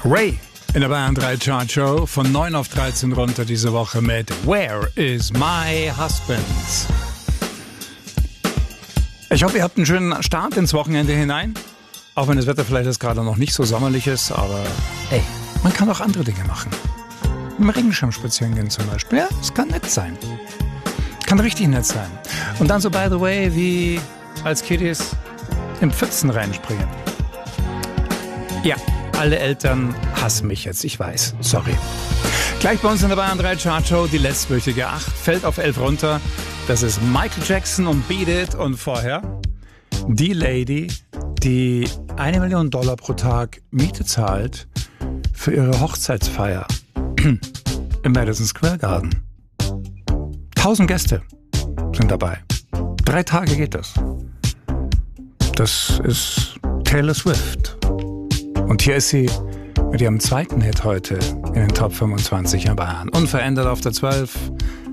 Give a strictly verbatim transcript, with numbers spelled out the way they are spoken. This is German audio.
Ray in der Bayern drei Chart Show von neun auf dreizehn runter diese Woche mit Where is my husband? Ich hoffe, ihr habt einen schönen Start ins Wochenende hinein. Auch wenn das Wetter vielleicht jetzt gerade noch nicht so sommerlich ist, aber ey, man kann auch andere Dinge machen. Mit dem Regenschirm spazieren gehen zum Beispiel. Ja, es kann nett sein. Kann richtig nett sein. Und dann so, by the way, wie als Kiddies in Pfützen reinspringen. Ja, alle Eltern hassen mich jetzt, ich weiß. Sorry. Gleich bei uns in der Bayern drei Chart Show, die letztwöchige acht, fällt auf elf runter. Das ist Michael Jackson und Beat It. Und vorher die Lady, die eine Million Dollar pro Tag Miete zahlt für ihre Hochzeitsfeier im Madison Square Garden. Tausend Gäste sind dabei. Drei Tage geht das. Das ist Taylor Swift. Und hier ist sie mit ihrem zweiten Hit heute in den Top fünfundzwanzig in Bayern. Unverändert auf der zwölf.